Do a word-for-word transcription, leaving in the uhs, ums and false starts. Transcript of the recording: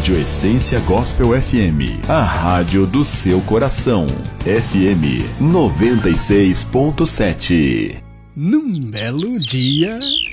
Rádio Essência Gospel F M, a rádio do seu coração. F M noventa e seis ponto sete. Num belo dia,